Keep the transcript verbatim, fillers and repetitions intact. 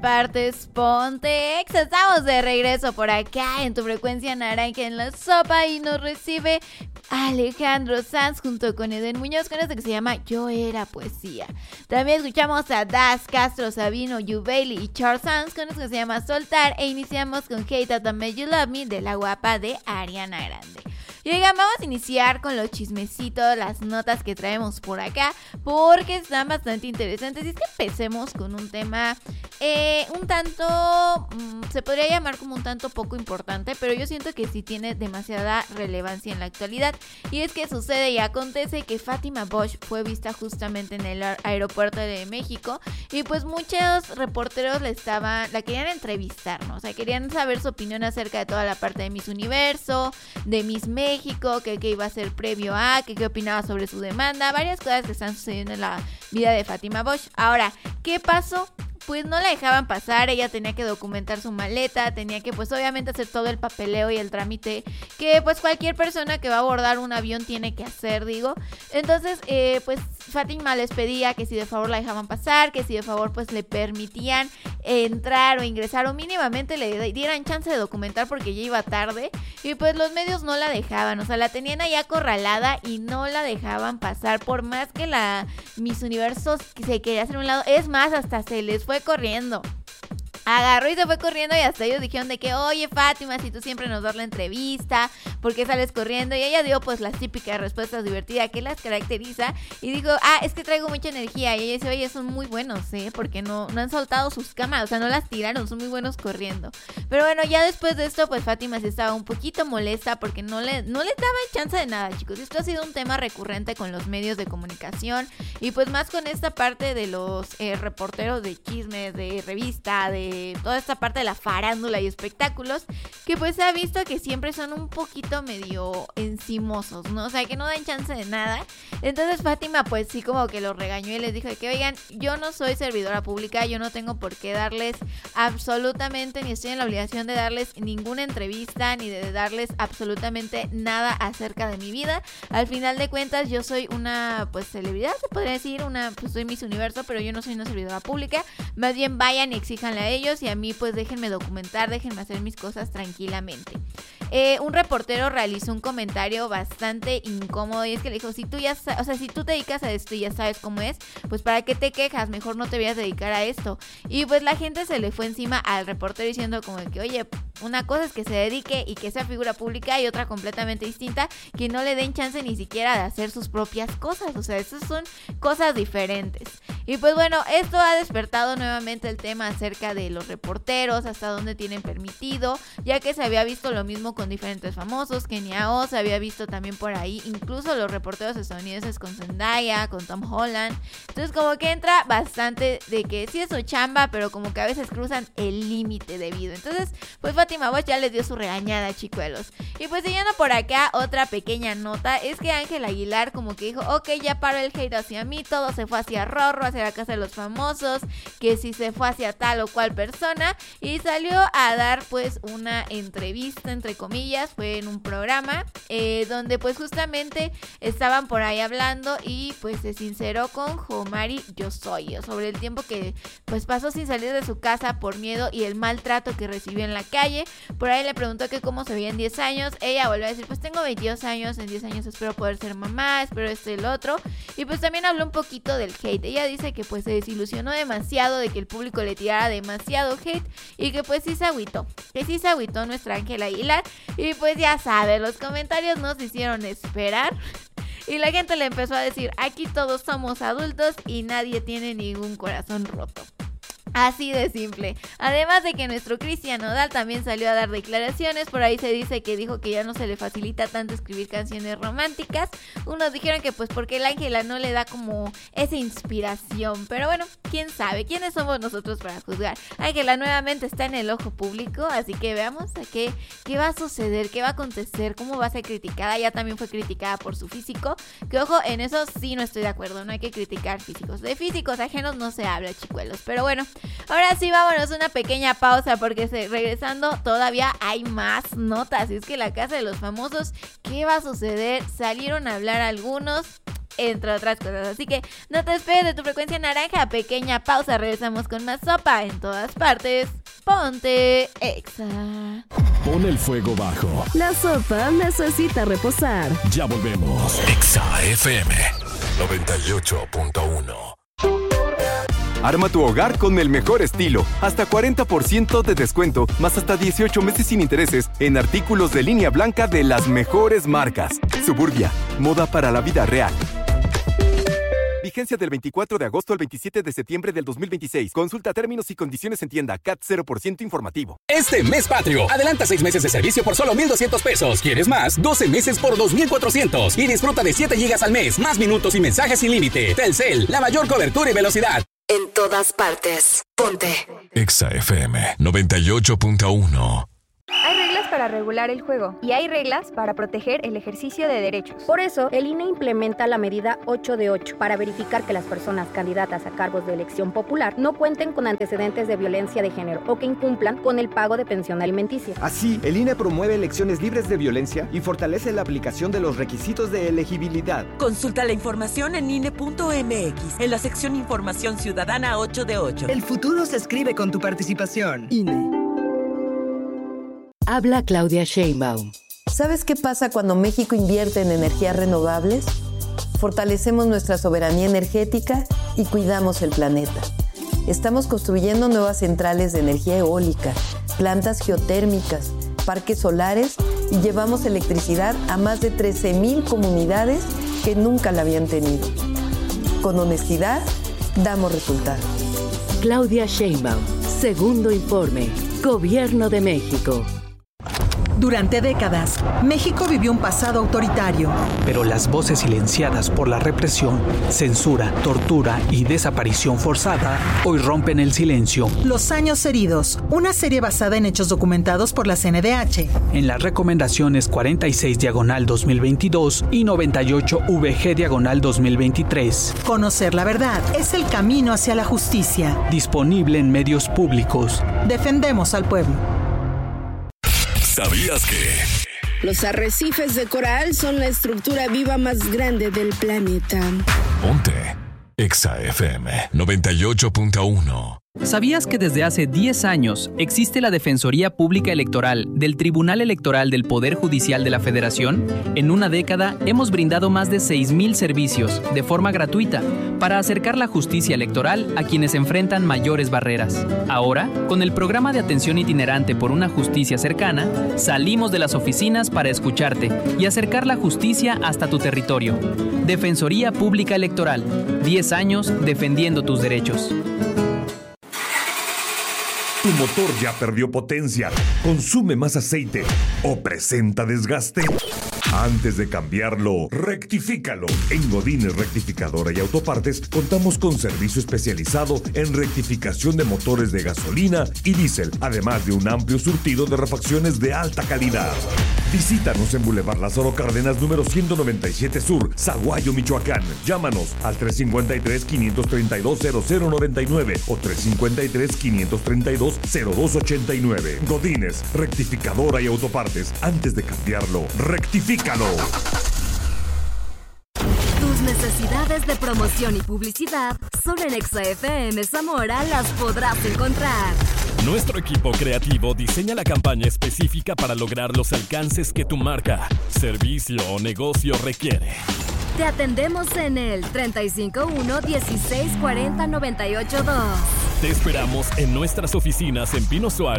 partes, Pontex. Estamos de regreso por acá en tu frecuencia naranja en la sopa y nos recibe Alejandro Sanz junto con Eden Muñoz con esto que se llama Yo Era Poesía. También escuchamos a Das, Castro, Sabino, Yubaili y Charles Sanz con esto que se llama Soltar e iniciamos con Hate That Made You Love Me de La Guapa de Ariana Grande. Y oigan, vamos a iniciar con los chismecitos, las notas que traemos por acá, porque están bastante interesantes. Y es que empecemos con un tema eh, un tanto, mmm, se podría llamar como un tanto poco importante, pero yo siento que sí tiene demasiada relevancia en la actualidad. Y es que sucede y acontece que Fátima Bosch fue vista justamente en el aeropuerto de México. Y pues muchos reporteros le estaban, la querían entrevistar, ¿no? O sea, querían saber su opinión acerca de toda la parte de Miss Universo, de Miss México. México, que, que iba a ser previo a, que qué opinaba sobre su demanda, varias cosas que están sucediendo en la vida de Fátima Bosch. Ahora, ¿qué pasó? Pues no la dejaban pasar, ella tenía que documentar su maleta, tenía que pues obviamente hacer todo el papeleo y el trámite que pues cualquier persona que va a abordar un avión tiene que hacer, digo. Entonces eh, pues Fátima les pedía que si de favor la dejaban pasar, que si de favor pues le permitían entrar o ingresar o mínimamente le dieran chance de documentar porque ya iba tarde y pues los medios no la dejaban, o sea la tenían ahí acorralada y no la dejaban pasar por más que la Miss Universo se quería hacer a un lado, es más hasta se les fue corriendo. Agarró y se fue corriendo y hasta ellos dijeron de que, oye Fátima, si tú siempre nos das la entrevista, ¿por qué sales corriendo? Y ella dio pues las típicas respuestas divertidas que las caracteriza y dijo, ah, es que traigo mucha energía. Y ella dice, oye, son muy buenos, ¿eh? Porque no, no han soltado sus cámaras, o sea, no las tiraron, son muy buenos corriendo. Pero bueno, ya después de esto, pues Fátima se estaba un poquito molesta porque no le, no le daba chance de nada, chicos. Esto ha sido un tema recurrente con los medios de comunicación y pues más con esta parte de los eh, reporteros de chismes, de revista, de toda esta parte de la farándula y espectáculos, que pues se ha visto que siempre son un poquito medio encimosos, ¿no? O sea, que no dan chance de nada. Entonces Fátima pues sí como que los regañó y les dijo que oigan, yo no soy servidora pública, yo no tengo por qué darles absolutamente, ni estoy en la obligación de darles ninguna entrevista, ni de darles absolutamente nada acerca de mi vida. Al final de cuentas yo soy una pues celebridad, se podría decir, una pues soy Miss Universo, pero yo no soy una servidora pública. Más bien vayan y exíjanle a ellos y a mí pues déjenme documentar, déjenme hacer mis cosas tranquilamente. Eh, un reportero realizó un comentario bastante incómodo y es que le dijo, si tú ya sabes, o sea, si tú te dedicas a esto y ya sabes cómo es, pues para qué te quejas, mejor no te vayas a dedicar a esto. Y pues la gente se le fue encima al reportero diciendo como que, oye, una cosa es que se dedique y que sea figura pública y otra completamente distinta, que no le den chance ni siquiera de hacer sus propias cosas, o sea, esas son cosas diferentes. Y pues bueno, esto ha despertado nuevamente el tema acerca de los reporteros, hasta dónde tienen permitido, ya que se había visto lo mismo con diferentes famosos, Kenia O, se había visto también por ahí, incluso los reporteros estadounidenses con Zendaya, con Tom Holland. Entonces como que entra bastante de que sí es su chamba, pero como que a veces cruzan el límite debido. Entonces pues Fátima Bosch ya les dio su regañada, chicuelos. Y pues siguiendo por acá, otra pequeña nota, es que Ángel Aguilar como que dijo, ok, ya paró el hate hacia mí, todo se fue hacia Rorro, hacia la casa de los famosos, que si se fue hacia tal o cual persona, y salió a dar pues una entrevista entre comillas, fue en un programa eh, donde pues justamente estaban por ahí hablando y pues se sinceró con Jomari Yosoyo sobre el tiempo que pues pasó sin salir de su casa por miedo y el maltrato que recibió en la calle. Por ahí le preguntó que cómo se veía en diez años, ella volvió a decir pues tengo veintidós años, en diez años espero poder ser mamá, espero esto y el otro, y pues también habló un poquito del hate. Ella dice que pues se desilusionó demasiado de que el público le tirara demasiado hate y que pues sí se agüitó, que sí se agüitó nuestra Ángela Aguilar y pues ya sabe, los comentarios nos hicieron esperar y la gente le empezó a decir, aquí todos somos adultos y nadie tiene ningún corazón roto. Así de simple. Además de que nuestro Cristian Nodal también salió a dar declaraciones. Por ahí se dice que dijo que ya no se le facilita tanto escribir canciones románticas. Unos dijeron que pues porque el Ángela no le da como esa inspiración. Pero bueno, quién sabe, quiénes somos nosotros para juzgar. Ángela nuevamente está en el ojo público, así que veamos a qué, qué va a suceder, qué va a acontecer, cómo va a ser criticada. Ya también fue criticada por su físico, que ojo, en eso sí no estoy de acuerdo. No hay que criticar físicos. De físicos ajenos no se habla, chicuelos. Pero bueno, ahora sí, vámonos una pequeña pausa porque se, regresando todavía hay más notas. Y es que la casa de los famosos, ¿qué va a suceder? Salieron a hablar algunos, entre otras cosas. Así que no te despegues de tu frecuencia naranja. Pequeña pausa, regresamos con más sopa en todas partes. Ponte Exa. Pon el fuego bajo. La sopa necesita reposar. Ya volvemos. Exa F M noventa y ocho punto uno. Arma tu hogar con el mejor estilo. Hasta cuarenta por ciento de descuento, más hasta dieciocho meses sin intereses en artículos de línea blanca de las mejores marcas. Suburbia, moda para la vida real. Vigencia del veinticuatro de agosto al veintisiete de septiembre del dos mil veintiséis. Consulta términos y condiciones en tienda. C A T cero por ciento informativo. Este mes patrio, adelanta seis meses de servicio por solo mil doscientos pesos. ¿Quieres más? doce meses por dos mil cuatrocientos. Y disfruta de siete gigas al mes, más minutos y mensajes sin límite. Telcel, la mayor cobertura y velocidad. En todas partes. Ponte Exa F M noventa y ocho punto uno. Hay reglas para regular el juego y hay reglas para proteger el ejercicio de derechos. Por eso, el I N E implementa la medida ocho de ocho para verificar que las personas candidatas a cargos de elección popular no cuenten con antecedentes de violencia de género o que incumplan con el pago de pensión alimenticia. Así, el I N E promueve elecciones libres de violencia y fortalece la aplicación de los requisitos de elegibilidad. Consulta la información en I N E punto M X, en la sección Información Ciudadana ocho de ocho. El futuro se escribe con tu participación. I N E. Habla Claudia Sheinbaum. ¿Sabes qué pasa cuando México invierte en energías renovables? Fortalecemos nuestra soberanía energética y cuidamos el planeta. Estamos construyendo nuevas centrales de energía eólica, plantas geotérmicas, parques solares y llevamos electricidad a más de trece mil comunidades que nunca la habían tenido. Con honestidad, damos resultados. Claudia Sheinbaum, segundo informe, Gobierno de México. Durante décadas, México vivió un pasado autoritario. Pero las voces silenciadas por la represión, censura, tortura y desaparición forzada hoy rompen el silencio. Los años heridos, una serie basada en hechos documentados por la C N D H. En las recomendaciones cuarenta y seis diagonal dos mil veintidós y noventa y ocho V G diagonal dos mil veintitrés. Conocer la verdad es el camino hacia la justicia. Disponible en medios públicos. Defendemos al pueblo. ¿Sabías que? Los arrecifes de coral son la estructura viva más grande del planeta. Ponte Exa F M noventa y ocho punto uno. ¿Sabías que desde hace diez años existe la Defensoría Pública Electoral del Tribunal Electoral del Poder Judicial de la Federación? En una década hemos brindado más de seis mil servicios de forma gratuita para acercar la justicia electoral a quienes enfrentan mayores barreras. Ahora, con el programa de atención itinerante por una justicia cercana, salimos de las oficinas para escucharte y acercar la justicia hasta tu territorio. Defensoría Pública Electoral, diez años defendiendo tus derechos. ¿Tu motor ya perdió potencia, consume más aceite o presenta desgaste? Antes de cambiarlo, rectifícalo. En Godínez Rectificadora y Autopartes contamos con servicio especializado en rectificación de motores de gasolina y diésel, además de un amplio surtido de refacciones de alta calidad. Visítanos en Boulevard Lázaro Cárdenas, número ciento noventa y siete Sur, Zaguayo, Michoacán. Llámanos al tres cinco tres, cinco tres dos, cero cero nueve nueve o tres cinco tres, cinco tres dos, cero dos ocho nueve. Godínez Rectificadora y Autopartes. Antes de cambiarlo, rectifícalo. Tus necesidades de promoción y publicidad solo en Exa F M Zamora las podrás encontrar. Nuestro equipo creativo diseña la campaña específica para lograr los alcances que tu marca, servicio o negocio requiere. Te atendemos en el treinta y cinco uno, dieciséis cuarenta, noventa y ocho dos. Te esperamos en nuestras oficinas en Pino Suárez